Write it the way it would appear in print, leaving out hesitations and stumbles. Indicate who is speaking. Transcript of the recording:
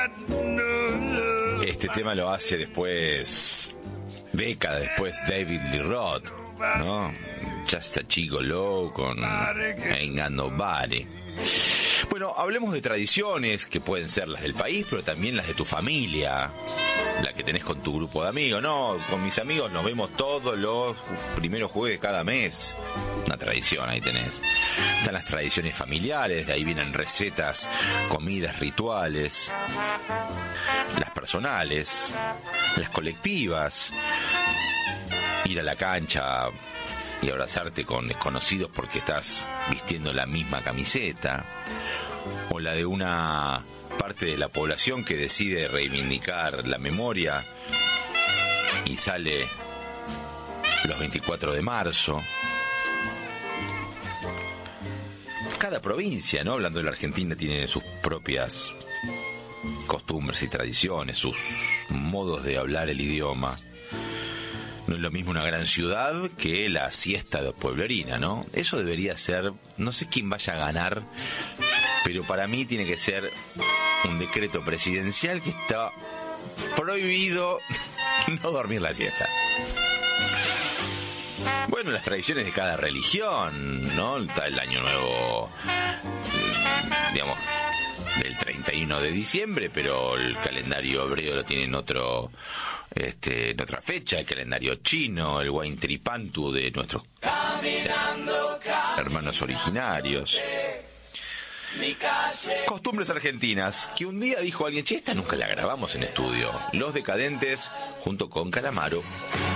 Speaker 1: Este tema lo hace después, décadas después, David Lee Roth, ¿no? Just a Gigolo con Ain't Got Nobody. Bueno, hablemos de tradiciones que pueden ser las del país, pero también las de tu familia, la que tenés con tu grupo de amigos. No, con mis amigos nos vemos todos los primeros jueves de cada mes. Una tradición, ahí tenés. Están las tradiciones familiares, de ahí vienen recetas, comidas, rituales, las personales, las colectivas, ir a la cancha y abrazarte con desconocidos porque estás vistiendo la misma camiseta, o la de una parte de la población que decide reivindicar la memoria y sale los 24 de marzo. Cada provincia, ¿no? Hablando de la Argentina, tiene sus propias costumbres y tradiciones, sus modos de hablar el idioma. No es lo mismo una gran ciudad que la siesta pueblerina, ¿no? Eso debería ser, no sé quién vaya a ganar, pero para mí tiene que ser un decreto presidencial que está prohibido no dormir la siesta. Bueno, las tradiciones de cada religión, ¿no? Está el año nuevo, digamos, del 31 de diciembre, pero el calendario hebreo lo tiene en en otra fecha, el calendario chino, el Huayna de nuestros hermanos originarios. Costumbres argentinas, que un día dijo alguien, che, esta nunca la grabamos en estudio. Los Decadentes, junto con Calamaro.